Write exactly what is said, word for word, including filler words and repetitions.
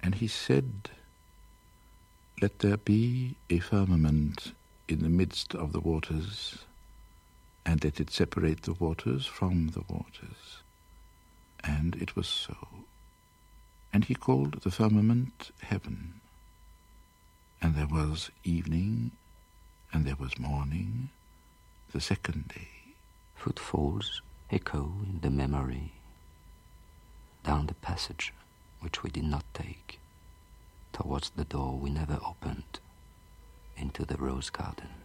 And he said, "Let there be a firmament in the midst of the waters, and let it separate the waters from the waters." And it was so. And he called the firmament heaven. And there was evening, and there was morning, the second day. Footfalls echo in the memory, down the passage which we did not take, towards the door we never opened, into the rose garden.